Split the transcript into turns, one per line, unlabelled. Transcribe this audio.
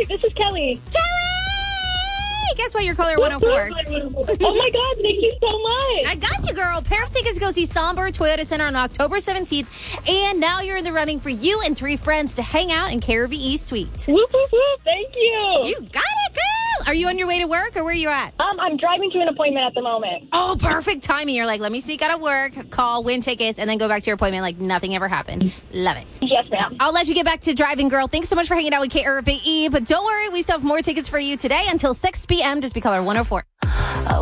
This is Kelly.
Kelly! Guess what? You're caller 104.
Oh, my God. Thank you so much.
I got you, girl. Pair of tickets to go see Somber Toyota Center on October 17th. And now you're in the running for you and 3 friends to hang out in Caribbean East Suite.
Whoop, whoop, whoop. Thank you.
You got it, girl. Are you on your way to work or where are you at?
I'm driving to an appointment at the moment.
Oh, perfect timing. You're like, let me sneak out of work, call, win tickets, and then go back to your appointment like nothing ever happened. Love it.
Yes, ma'am.
I'll let you get back to driving, girl. Thanks so much for hanging out with KRBE. But don't worry, we still have more tickets for you today until 6 p.m. Just be caller 104.